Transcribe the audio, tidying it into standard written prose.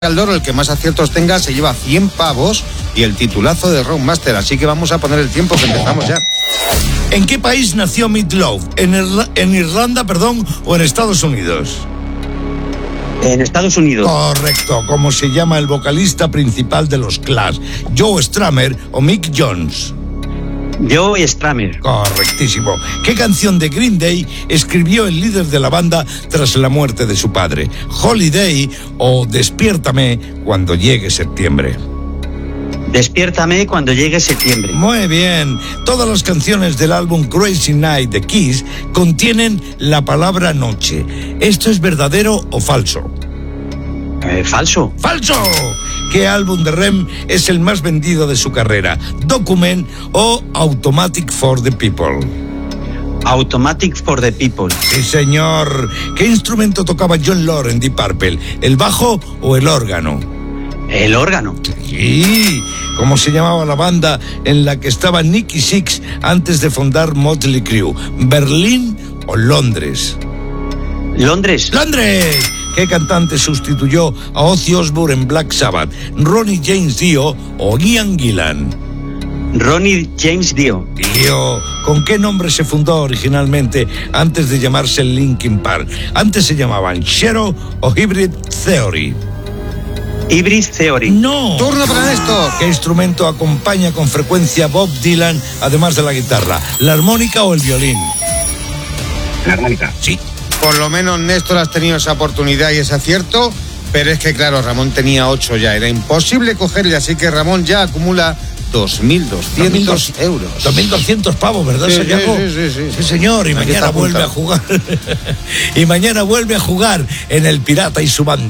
al loro, el que más aciertos tenga se lleva 100 pavos y el titulazo de Roadmaster, así que vamos a poner el tiempo que empezamos ya. ¿En qué país nació Meat Loaf? ¿En Irlanda, o en Estados Unidos? En Estados Unidos. Correcto. ¿Cómo se llama el vocalista principal de los Clash? ¿Joe Strummer o Mick Jones? Joe Strummer. Correctísimo. ¿Qué canción de Green Day escribió el líder de la banda tras la muerte de su padre? ¿Holiday o Despiértame cuando llegue septiembre? Despiértame cuando llegue septiembre. Muy bien. Todas las canciones del álbum Crazy Night de Kiss contienen la palabra noche. ¿Esto es verdadero o falso? Falso. ¡Falso! ¿Qué álbum de REM es el más vendido de su carrera? ¿Document o Automatic for the People? Automatic for the People. Sí, señor. ¿Qué instrumento tocaba John Lord en Deep Purple? ¿El bajo o el órgano? El órgano. Sí. ¿Cómo se llamaba la banda en la que estaba Nicky Six antes de fundar Motley Crue? ¿Berlín o Londres? Londres. ¡Londres! ¿Qué cantante sustituyó a Ozzy Osbourne en Black Sabbath? ¿Ronnie James Dio o Ian Gillan? Ronnie James Dio. Dio. ¿Con qué nombre se fundó originalmente antes de llamarse Linkin Park? Antes se llamaban Shero o Hybrid Theory. Hybrid Theory. No. Turno para Néstor. ¿Qué instrumento acompaña con frecuencia a Bob Dylan además de la guitarra? ¿La armónica o el violín? La armónica. Sí. Por lo menos, Néstor, has tenido esa oportunidad y ese acierto, pero es que, claro, Ramón tenía 8 ya. Era imposible cogerle, así que Ramón ya acumula 2.200 euros. 2.200 pavos, ¿verdad, Sí, Sayago? sí, señor, y aquí mañana está vuelve a apuntado. jugar. Y mañana vuelve a jugar en El Pirata y su banda.